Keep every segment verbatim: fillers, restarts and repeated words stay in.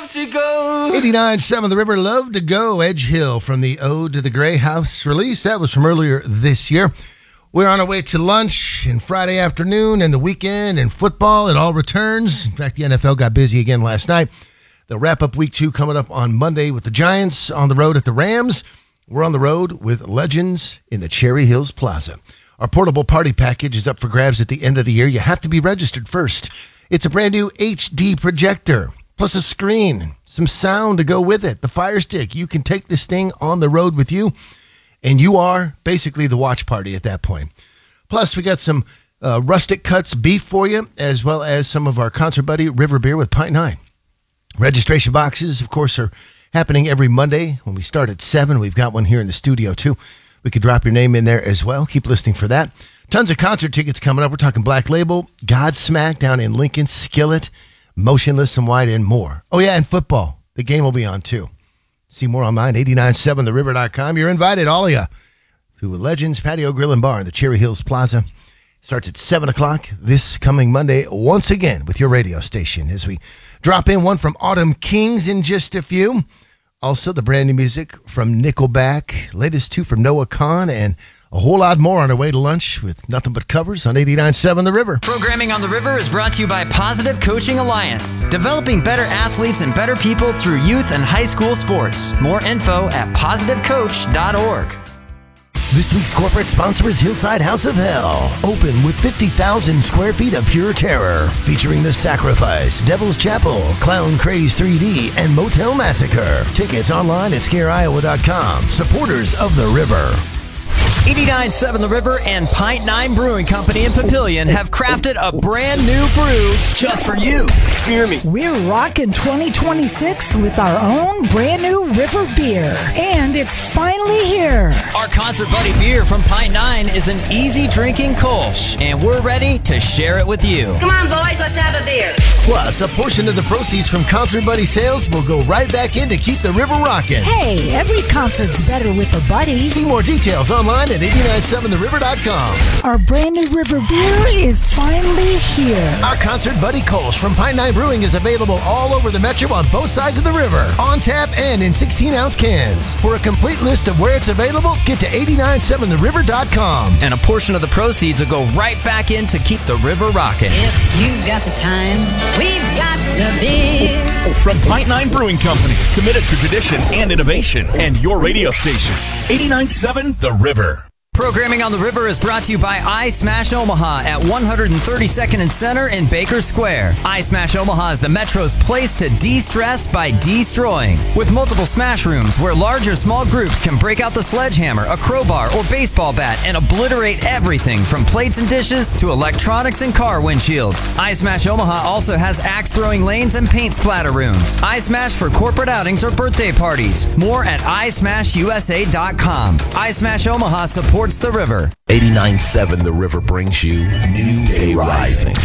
love to go. eighty-nine point seven The River, Love to Go, Edge Hill from the Ode to the Grey House release. That was from earlier this year. We're on our way to lunch and Friday afternoon and the weekend and football. It all returns. In fact, the N F L got busy again last night. They'll wrap up week two coming up on Monday with the Giants on the road at the Rams. We're on the road with Legends in the Cherry Hills Plaza. Our portable party package is up for grabs at the end of the year. You have to be registered first. It's a brand new H D projector, plus a screen, some sound to go with it, the Fire Stick. You can take this thing on the road with you, and you are basically the watch party at that point. Plus, we got some uh, Rustic Cuts beef for you, as well as some of our Concert Buddy River Beer with Pint Nine. Registration boxes, of course, are happening every Monday when we start at seven. We've got one here in the studio, too. We could drop your name in there as well. Keep listening for that. Tons of concert tickets coming up. We're talking Black Label, Godsmack down in Lincoln, Skillet, Motionless and White, and more. Oh, yeah, and football. The game will be on, too. See more online, eighty-nine point seven the river dot com. You're invited, all of you, to Legends Patio Grill and Bar in the Cherry Hills Plaza. Starts at seven o'clock this coming Monday, once again, with your radio station. As we drop in one from Autumn Kings in just a few. Also, the brand new music from Nickelback. Latest two from Noah Kahan, and a whole lot more on our way to lunch with nothing but covers on eighty-nine point seven The River. Programming on the River is brought to you by Positive Coaching Alliance, developing better athletes and better people through youth and high school sports. More info at positive coach dot org. This week's corporate sponsor is Hillside House of Hell. Open with fifty thousand square feet of pure terror. Featuring The Sacrifice, Devil's Chapel, Clown Craze three D, and Motel Massacre. Tickets online at scare iowa dot com. Supporters of the River. eighty-nine point seven The River and Pint Nine Brewing Company in Papillion have crafted a brand new brew just for you. Hear me. We're rocking twenty twenty-six with our own brand new River beer. And it's finally here. Our Concert Buddy beer from Pint Nine is an easy drinking Kolsch, and we're ready to share it with you. Come on, boys, let's have a beer. Plus, a portion of the proceeds from Concert Buddy sales will go right back in to keep the river rocking. Hey, every concert's better with a buddy. See more details online at eighty-nine point seven the river dot com. Our brand new River beer is finally here. Our Concert Buddy Kolsch from Pine Nine Brewing is available all over the metro on both sides of the river, on tap and in sixteen ounce cans. For a complete list of where it's available, get to eighty-nine point seven the river dot com. And a portion of the proceeds will go right back in to keep the river rocking. If you've got the time, we've got the beer. From Pint Nine Brewing Company, committed to tradition and innovation, and your radio station, eighty-nine point seven The River. Programming on the River is brought to you by iSmash Omaha at one thirty-second and Center in Baker Square. iSmash Omaha is the Metro's place to de-stress by destroying. With multiple smash rooms where large or small groups can break out the sledgehammer, a crowbar, or baseball bat and obliterate everything from plates and dishes to electronics and car windshields. iSmash Omaha also has axe throwing lanes and paint splatter rooms. iSmash for corporate outings or birthday parties. More at i smash u s a dot com. iSmash Omaha supports the river. eighty-nine point seven The River brings you New Day Rising.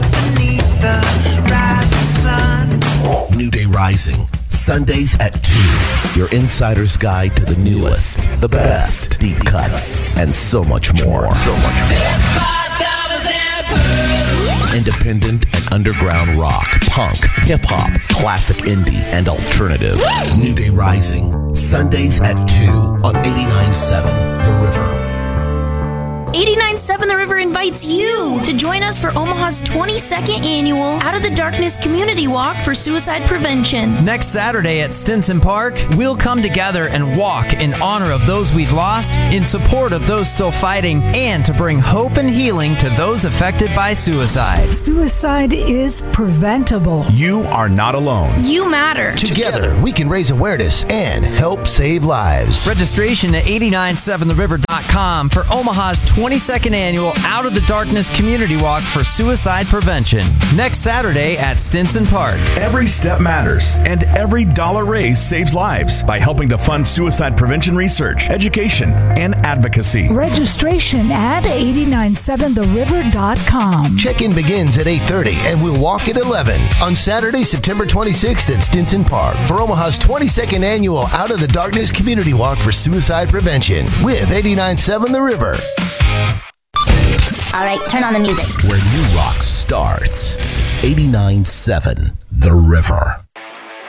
New Day Rising, Sundays at two. Your insider's guide to the newest, the best, deep cuts, and so much more. So much more. Independent and underground rock, punk, hip-hop, classic indie, and alternative. New Day Rising, Sundays at two on eighty-nine point seven The River. eighty-nine point seven The River invites you to join us for Omaha's twenty-second annual Out of the Darkness Community Walk for Suicide Prevention. Next Saturday at Stinson Park, we'll come together and walk in honor of those we've lost, in support of those still fighting, and to bring hope and healing to those affected by suicide. Suicide is preventable. You are not alone. You matter. Together, we can raise awareness and help save lives. Registration at eighty-nine point seven the river dot com for Omaha's twenty-second annual Out of the Darkness Community Walk for Suicide Prevention. Next Saturday at Stinson Park. Every step matters, and every dollar raised saves lives by helping to fund suicide prevention research, education, and advocacy. Registration at eighty-nine point seven the river dot com. Check-in begins at eight thirty and we'll walk at eleven on Saturday, September twenty-sixth at Stinson Park for Omaha's twenty-second annual Out of the Darkness Community Walk for Suicide Prevention with eighty-nine point seven The River. All right, turn on the music. Where new rock starts. eighty-nine point seven The River.